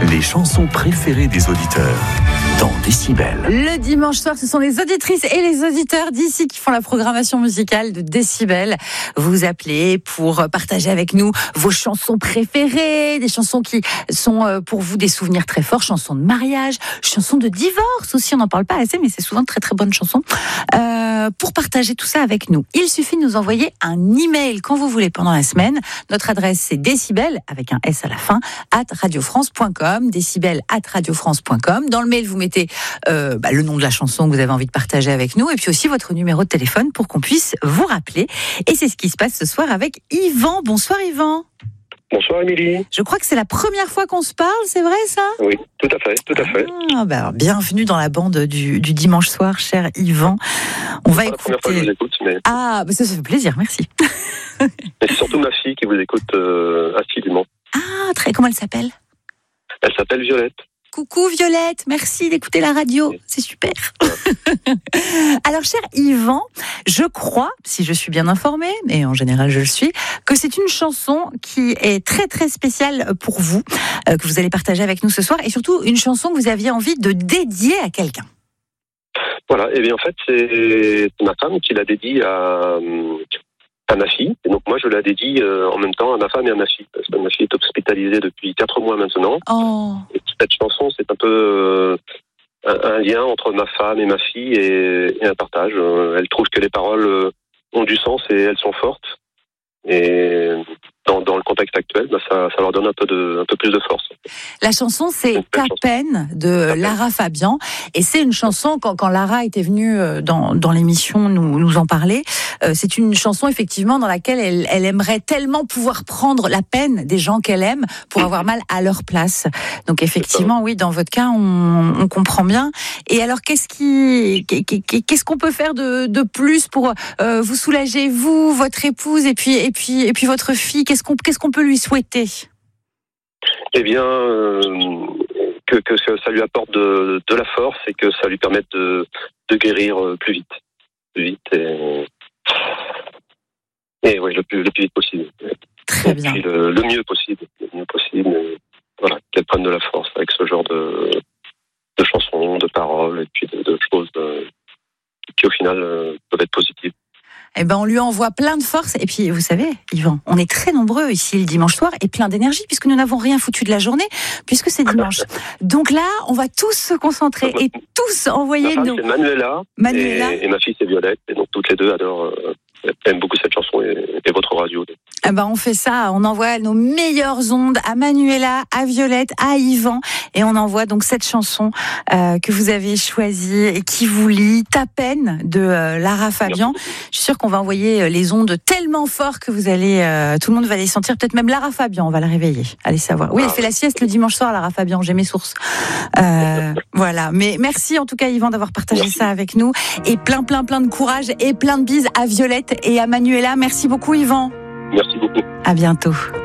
les chansons préférées des auditeurs dans Décibel. Le dimanche soir, ce sont les auditrices et les auditeurs d'ici qui font la programmation musicale de Décibel. Vous appelez pour partager avec nous vos chansons préférées, des chansons qui sont pour vous des souvenirs très forts, chansons de mariage, chansons de divorce aussi, on n'en parle pas assez, mais c'est souvent de très très bonnes chansons. Pour partager tout ça avec nous, il suffit de nous envoyer un email quand vous voulez pendant la semaine. Notre adresse c'est décibel avec un S à la fin @radiofrance.com, décibel@radiofrance.com. Dans le mail vous mettez le nom de la chanson que vous avez envie de partager avec nous et puis aussi votre numéro de téléphone pour qu'on puisse vous rappeler. Et c'est ce qui se passe ce soir avec Yvan. Bonsoir Yvan. Bonsoir Émilie. Je crois que c'est la première fois qu'on se parle, c'est vrai ça ? Oui, tout à fait. Bienvenue dans la bande du dimanche soir, cher Yvan. On va écouter. C'est la première fois que je vous écoute, mais... Ah, ça fait plaisir, merci. Mais c'est surtout ma fille qui vous écoute assidûment. Ah, comment elle s'appelle ? Elle s'appelle Violette. Coucou Violette, merci d'écouter la radio, c'est super. Alors cher Yvan, je crois, si je suis bien informée, et en général je le suis, que c'est une chanson qui est très très spéciale pour vous, que vous allez partager avec nous ce soir, et surtout une chanson que vous aviez envie de dédier à quelqu'un. Voilà, et bien en fait c'est ma femme qui l'a dédiée à ma fille, et donc moi je la dédie en même temps à ma femme et à ma fille, parce que ma fille est hospitalisée depuis 4 mois maintenant. Oh. Et cette chanson c'est un peu un lien entre ma femme et ma fille et un partage. Elle trouve que les paroles ont du sens et elles sont fortes, et dans le contexte actuel, ça leur donne un peu plus de force. La chanson, c'est Ta peine de Lara Fabian. Et c'est une chanson, quand Lara était venue dans l'émission nous en parler, c'est une chanson effectivement dans laquelle elle aimerait tellement pouvoir prendre la peine des gens qu'elle aime pour avoir mal à leur place. Donc effectivement, oui, dans votre cas, on comprend bien. Et alors, qu'est-ce qu'on peut faire de plus pour vous soulager, vous, votre épouse et puis votre fille? Qu'est-ce qu'on peut lui souhaiter? Eh bien, que ça lui apporte de la force et que ça lui permette de guérir plus vite et oui, le plus vite possible. Très bien. Puis le mieux possible. Voilà, qu'elle prenne de la force avec ce genre de chansons, de paroles et puis de choses qui au final peuvent être positives. Eh ben, on lui envoie plein de force. Et puis, vous savez, Yvan, on est très nombreux ici le dimanche soir et plein d'énergie puisque nous n'avons rien foutu de la journée puisque c'est dimanche. Donc là, on va tous se concentrer et tous envoyer nos... C'est Manuela. Et ma fille, c'est Violette. Et donc, toutes les deux aiment beaucoup cette chanson et votre radio. Eh ben, on fait ça. On envoie nos meilleures ondes à Manuela, à Violette, à Yvan. Et on envoie donc cette chanson que vous avez choisie et qui vous lie, Ta peine de Lara Fabian. Je suis sûre qu'on va envoyer les ondes tellement fort que vous allez, tout le monde va les sentir. Peut-être même Lara Fabian, on va la réveiller. Allez savoir. Oui, elle fait la sieste le dimanche soir, Lara Fabian. J'ai mes sources. Voilà. Mais merci en tout cas, Yvan, d'avoir partagé ça avec nous. Et plein de courage et plein de bises à Violette et à Manuela. Merci beaucoup, Yvan. Merci beaucoup. À bientôt.